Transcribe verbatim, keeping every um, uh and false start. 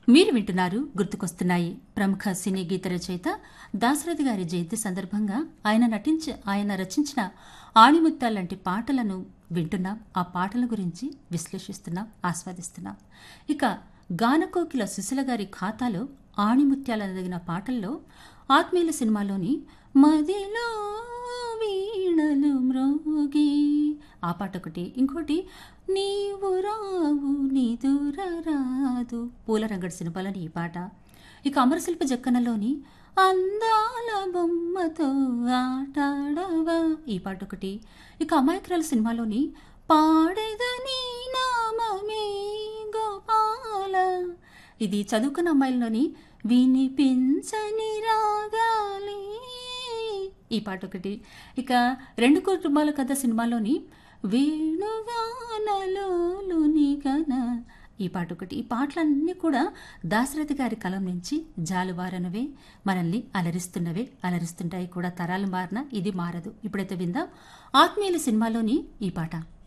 మీరు వింటున్నారు గుర్తుకొస్తున్నాయి. ప్రముఖ సినీ గీత రచయిత దాశరథి గారి జయంతి సందర్భంగా ఆయన నటించి ఆయన రచించిన ఆణిముత్యాల లాంటి పాటలను వింటున్నాం. ఆ పాటల గురించి విశ్లేషిస్తున్నాం, ఆస్వాదిస్తున్నాం. ఇక గానకోకిల సుశీల గారి ఖాతాలో ఆణిముత్యాలనదగిన పాటల్లో ఆత్మీయుల సినిమాలోని మదిలో వీణలు మ్రోగి ఆ పాట ఒకటి, ఇంకోటి నీవు రావు నిదుర రాదు పూలరంగడి సినిమాలోని ఈ పాట. ఇక అమరశిల్ప జక్కనలోని అందాల బొమ్మతో ఆటాడవా ఈ పాట ఒకటి. ఇక అమాయకురాల సినిమాలోని పాడేదని నామమే గోపాల, ఇది చదువుకున్న అమ్మాయిలలోని వినిపించని రాగాలి ఈ పాట ఒకటి. ఇక రెండు కుటుంబాల కథ సినిమాలోని వేణుగానలోలుని గన ఈ పాట ఒకటి. ఈ పాటలన్నీ కూడా దాశరథి గారి కలం నుంచి జాలువారనవే, మనల్ని అలరిస్తున్నవే, అలరిస్తుంటాయి కూడా. తరాలు మారినా ఇది మారదు. ఇప్పుడైతే విందాం ఆత్మీయుల సినిమాలోని ఈ పాట.